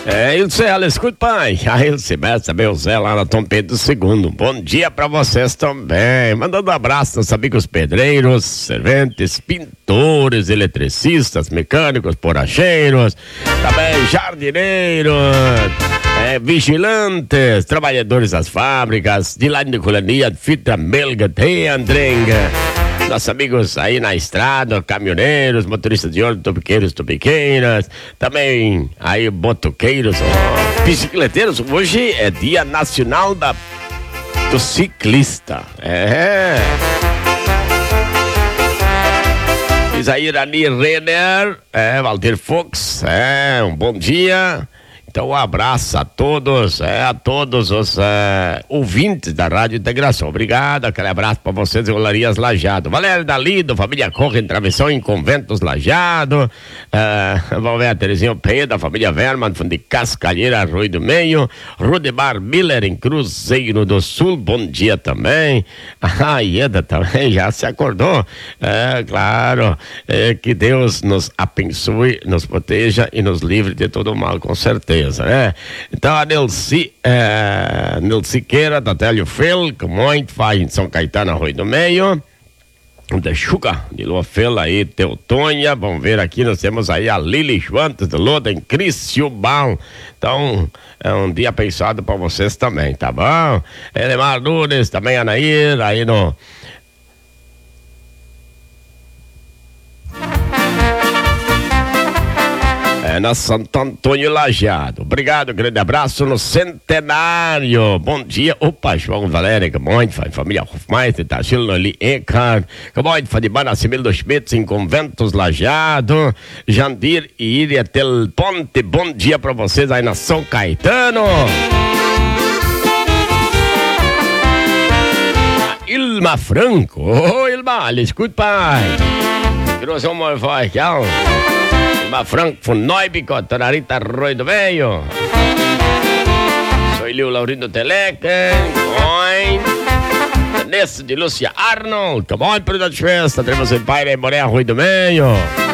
Ilcela, escuta, pai. A Ilcebete também, o Zé lá na Tom Pedro II. Bom dia pra vocês também. Mandando um abraço aos amigos pedreiros, serventes, pintores, eletricistas, mecânicos, borracheiros, também jardineiros, vigilantes, trabalhadores das fábricas, de lá de colania, fita melga, teandrenga. Nossos amigos aí na estrada, caminhoneiros, motoristas de ônibus, topiqueiras, também aí botoqueiros, bicicleteiros. Hoje é Dia Nacional do Ciclista. Isairani Renner, Walter Fox, um bom dia. Então, um abraço a todos os ouvintes da Rádio Integração. Obrigado, aquele abraço para vocês, Olarias Lajado. Valério Dalido, família Corre, em Travessão, em Conventos Lajado. Vamos ver a Terezinha Pedro, da família Verman, de Cascalheira, Arroio do Meio. Rudemar Miller, em Cruzeiro do Sul, bom dia também. A Ieda também já se acordou. Claro, que Deus nos abençoe, nos proteja e nos livre de todo o mal, com certeza. Então a Nelci Queira, da Télio Fel, que muito faz em São Caetano, Arroio do Meio. Da Chuca, de Lua Fela aí, Teutônia. Vamos ver aqui, nós temos aí a Lili Schwantes, de Loda, em Criciúbal. Então, é um dia pensado para vocês também, tá bom? Elemar Nunes, também Anair, aí no... na Santo Antônio Lajado. Obrigado, grande abraço no Centenário. Bom dia. Opa, João Valério, que muito faz família Hofmeister, tá chilando ali, Eckhart, que muito faz de Banacimil dos Schmitz, em Conventos Lajado. Jandir e Iria Tel Ponte, bom dia pra vocês aí na São Caetano. Ilma Franco. Ô, Ilma, escuta, pai. Grosso modo, vai, tchau. Ilma Franco, von Neubico, Tonarita, Arroio do Meio. Sou Ilio Laurindo Teleca, Vanessa de Lúcia Arnold, come on, período de festa, temos em Pai, Moré, Arroio do Meio.